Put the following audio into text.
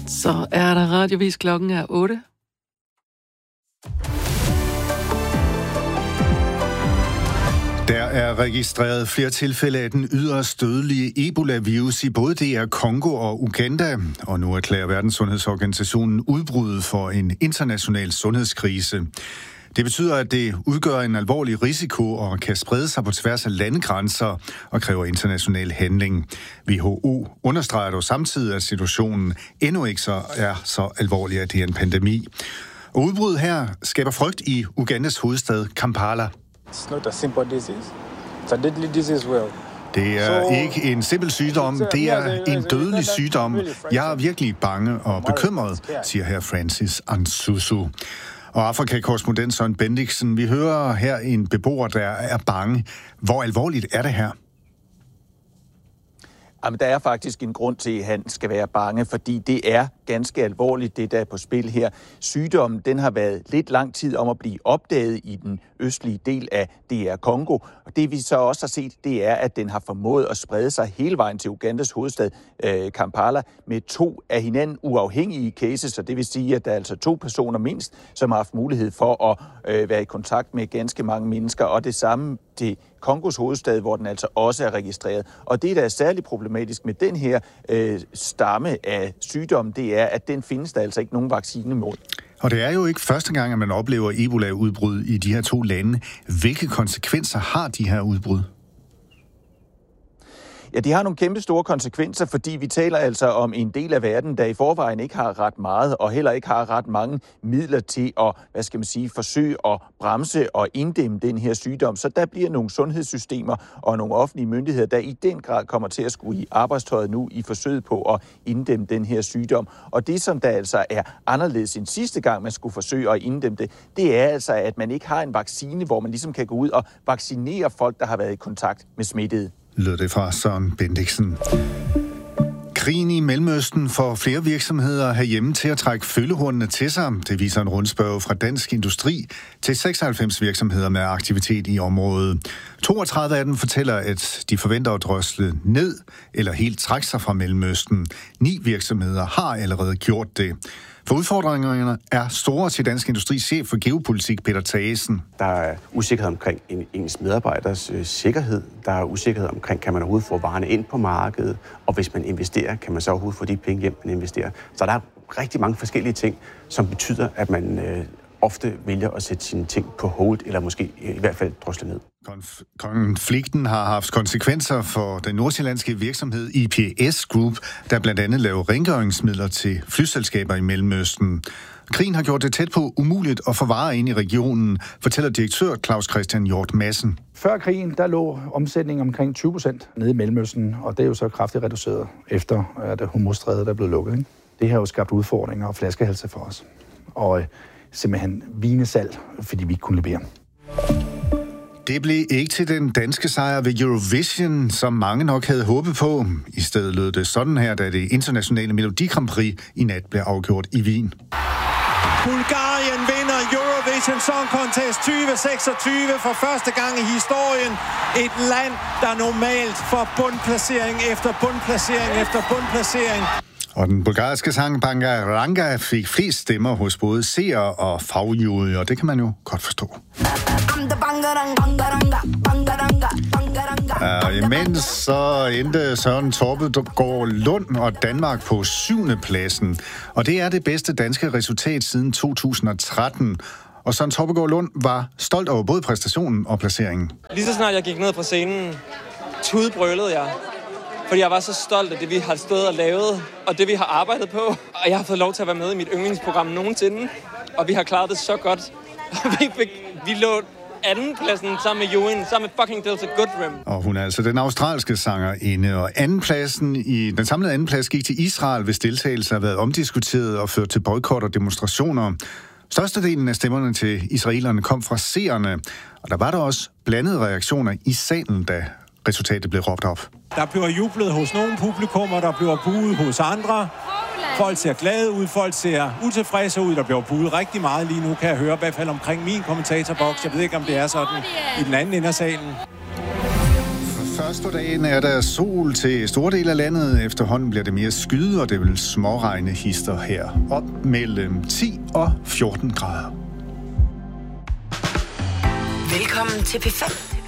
Så er der radiovis, klokken er 8. Der er registreret flere tilfælde af den yderst dødelige Ebola-virus i både DR Congo og Uganda, og nu erklærer Verdenssundhedsorganisationen udbruddet for en international sundhedskrise. Det betyder, at det udgør en alvorlig risiko og kan sprede sig på tværs af landegrænser og kræver international handling. WHO understreger dog samtidig, at situationen endnu ikke er så alvorlig, at det er en pandemi. Og udbruddet her skaber frygt i Ugandas hovedstad Kampala. It's not a simple disease. It's a deadly disease well. Det er ikke en simpel sygdom, det er en dødelig sygdom. Jeg er virkelig bange og bekymret, siger her Francis Ansusu. Og Afrika-korrespondent Søren Bendiksen, vi hører her en beboer, der er bange. Hvor alvorligt er det her? Jamen, der er faktisk en grund til, at han skal være bange, fordi det er ganske alvorligt, det der er på spil her. Sygdommen, den har været lidt lang tid om at blive opdaget i den østlige del af DR Congo. Og det vi så også har set, det er, at den har formået at sprede sig hele vejen til Ugandas hovedstad Kampala med 2 af hinanden uafhængige cases. Så det vil sige, at der er altså 2 personer mindst, som har haft mulighed for at være i kontakt med ganske mange mennesker. Og det samme til Kongos hovedstad, hvor den altså også er registreret. Og det, der er særligt problematisk med den her stamme af sygdommen, det er, at den findes der altså ikke nogen vaccine mod. Og det er jo ikke første gang, at man oplever Ebola-udbrud i de her 2 lande. Hvilke konsekvenser har de her udbrud? Ja, det har nogle kæmpe store konsekvenser, fordi vi taler altså om en del af verden, der i forvejen ikke har ret meget, og heller ikke har ret mange midler til at, forsøge at bremse og inddæmme den her sygdom. Så der bliver nogle sundhedssystemer og nogle offentlige myndigheder, der i den grad kommer til at skulle i arbejdstøjet nu i forsøget på at inddæmme den her sygdom. Og det, som der altså er anderledes end sidste gang, man skulle forsøge at inddæmme det, det er altså, at man ikke har en vaccine, hvor man ligesom kan gå ud og vaccinere folk, der har været i kontakt med smittede. Lød det fra Søren Bendiksen. Krigen i Mellemøsten får flere virksomheder herhjemme til at trække følehornene til sig. Det viser en rundspørge fra Dansk Industri til 96 virksomheder med aktivitet i området. 32 af dem fortæller, at de forventer at drosle ned eller helt trække sig fra Mellemøsten. 9 virksomheder har allerede gjort det. For udfordringerne er store til Dansk Industris chef for geopolitik, Peter Thagesen. Der er usikkerhed omkring ens medarbejders sikkerhed. Der er usikkerhed omkring, kan man overhovedet få varerne ind på markedet? Og hvis man investerer, kan man så overhovedet få de penge hjem, man investerer? Så der er rigtig mange forskellige ting, som betyder, at man ofte vælger at sætte sine ting på hold, eller måske i hvert fald drosle ned. Konflikten har haft konsekvenser for den nordsjællandske virksomhed IPS Group, der blandt andet laver rengøringsmidler til flyselskaber i Mellemøsten. Krigen har gjort det tæt på umuligt at få varer ind i regionen, fortæller direktør Claus Christian Hjort Madsen. Før krigen, der lå omsætningen omkring 20% nede i Mellemøsten, og det er jo så kraftigt reduceret efter, at Hormuzstrædet er blevet lukket. Det har jo skabt udfordringer og flaskehalse for os. Og simpelthen vinesalg, fordi vi ikke kunne levere. Det blev ikke til den danske sejr ved Eurovision, som mange nok havde håbet på. I stedet lød det sådan her, da det internationale Melodi Grand Prix i nat blev afgjort i Wien. Bulgarien vinder Eurovision Song Contest 2026 for første gang i historien. Et land, der normalt får bundplacering efter bundplacering efter bundplacering. Og den bulgarske sang Bangaranga fik flest stemmer hos både seere og fagjuryer, og det kan man jo godt forstå. Imens så endte Søren Torpegaard Lund og Danmark på 7. pladsen. Og det er det bedste danske resultat siden 2013. Og Søren Torpegaard Lund var stolt over både præstationen og placeringen. Lige så snart jeg gik ned på scenen, tudbrølede jeg. Fordi jeg var så stolt af det, vi har stået og lavet, og det, vi har arbejdet på. Og jeg har fået lov til at være med i mit yndlingsprogram nogensinde. Og vi har klaret det så godt. Vi lå andenpladsen sammen med Joen, sammen med fucking Delta Goodrem. Og hun er altså den australske sangerinde. Og den samlede andenplads gik til Israel, hvis deltagelse har været omdiskuteret og ført til boykot og demonstrationer. Størstedelen af stemmerne til israelerne kom fra seerne. Og der var der også blandede reaktioner i salen, da resultatet blev råbt op. Der bliver jublet hos nogle publikummer, der bliver buet hos andre. Folk ser glade ud, folk ser utilfredse ud. Der bliver buet rigtig meget lige nu, kan jeg høre, i hvert fald omkring min kommentatorboks. Jeg ved ikke, om det er sådan i den anden ende af salen. Først på dagen er der sol til store dele af landet. Efterhånden bliver det mere skyde, og det vil småregne hister her. Op mellem 10 og 14 grader. Velkommen til P5.